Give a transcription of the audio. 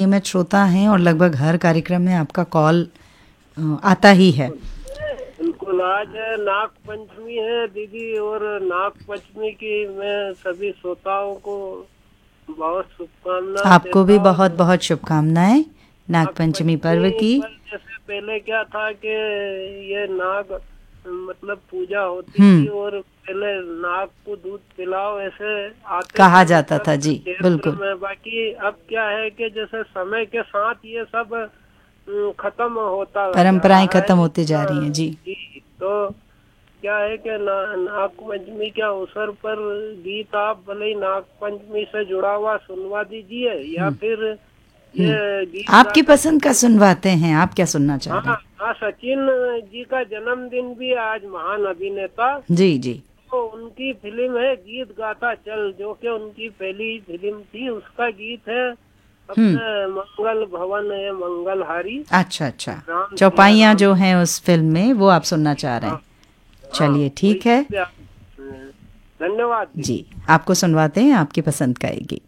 नियमित श्रोता हैं और लगभग हर कार्यक्रम में आपका कॉल आता ही है। बिल्कुल, आज नाग पंचमी है दीदी, और नाग पंचमी की मैं सभी श्रोताओं को बहुत शुभकामनाएं। आपको भी बहुत बहुत शुभकामनाएं नाग पंचमी पर्व की। जैसे पहले क्या था कि ये नाग मतलब पूजा होती थी और पहले नाग को दूध पिलाओ ऐसे आते कहा जाता था जी, बिल्कुल। में। बाकी अब क्या है कि जैसे समय के साथ ये सब खत्म होता परंपराएं खत्म होती जा रही हैं जी। तो क्या है कि नाग पंचमी के अवसर पर गीत आप भले ही नाग पंचमी से जुड़ा हुआ सुनवा दीजिए, या फिर ये गीत आपकी पसंद का सुनवाते हैं। आप क्या सुनना चाह रहे हैं? हाँ, सचिन जी का जन्मदिन भी आज, महान अभिनेता जी जी। तो उनकी फिल्म है गीत गाता चल, जो कि उनकी पहली फिल्म थी। उसका गीत है अपने मंगल भवन है मंगलहारी। अच्छा अच्छा, चौपाइयाँ जो हैं उस फिल्म में, वो आप सुनना चाह रहे हैं। चलिए ठीक है, धन्यवाद जी। आपको सुनवाते हैं आपकी पसंद का एक गीत।